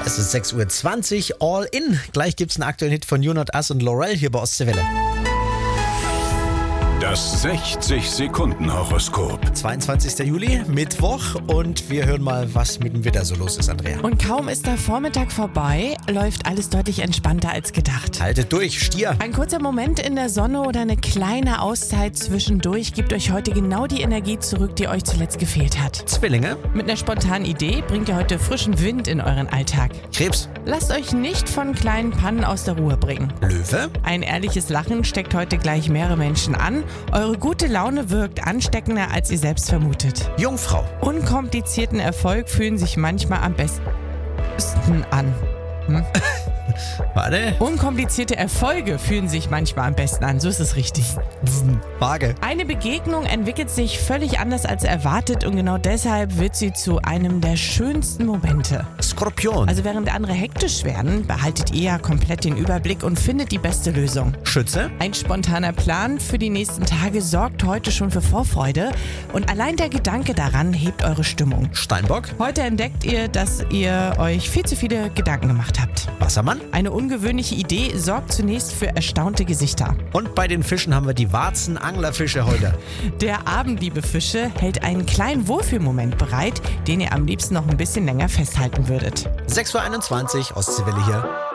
Es ist 6:20 Uhr, All In. Gleich gibt's einen aktuellen Hit von You Not Us und Laurel hier bei Ostseewelle. Das 60-Sekunden-Horoskop. 22. Juli, Mittwoch, und wir hören mal, was mit dem Wetter so los ist, Andrea. Und kaum ist der Vormittag vorbei, läuft alles deutlich entspannter als gedacht. Haltet durch, Stier. Ein kurzer Moment in der Sonne oder eine kleine Auszeit zwischendurch gibt euch heute genau die Energie zurück, die euch zuletzt gefehlt hat. Zwillinge. Mit einer spontanen Idee bringt ihr heute frischen Wind in euren Alltag. Krebs. Lasst euch nicht von kleinen Pannen aus der Ruhe bringen. Löwe. Ein ehrliches Lachen steckt heute gleich mehrere Menschen an. Eure gute Laune wirkt ansteckender, als ihr selbst vermutet. Jungfrau. Unkomplizierten Erfolg fühlen sich manchmal am besten an. Warte. Unkomplizierte Erfolge fühlen sich manchmal am besten an, so ist es richtig. Waage. Eine Begegnung entwickelt sich völlig anders als erwartet und genau deshalb wird sie zu einem der schönsten Momente. Skorpion. Also während andere hektisch werden, behaltet ihr ja komplett den Überblick und findet die beste Lösung. Schütze. Ein spontaner Plan für die nächsten Tage sorgt heute schon für Vorfreude und allein der Gedanke daran hebt eure Stimmung. Steinbock. Heute entdeckt ihr, dass ihr euch viel zu viele Gedanken gemacht habt. Wassermann. Eine ungewöhnliche Idee sorgt zunächst für erstaunte Gesichter. Und bei den Fischen haben wir die Warzenanglerfische heute. Der abendliebe Fische hält einen kleinen Wohlfühlmoment bereit, den ihr am liebsten noch ein bisschen länger festhalten würdet. 6:21 Uhr, Ostseewelle hier.